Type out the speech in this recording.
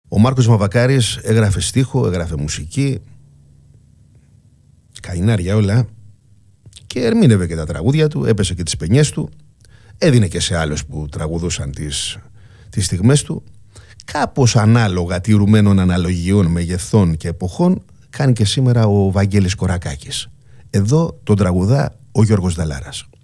Ο Μάρκος Μαβακάρης έγραφε στίχο, έγραφε μουσική, καηνάρια όλα, και ερμήνευε και τα τραγούδια του, έπεσε και τις παινιές του, έδινε και σε άλλους που τραγουδούσαν τις στιγμές του. Κάπως ανάλογα τηρουμένων αναλογιών, μεγεθών και εποχών κάνει και σήμερα ο Βαγγέλης Κορακάκης. Εδώ τον τραγουδά ο Γιώργος Δαλάρας.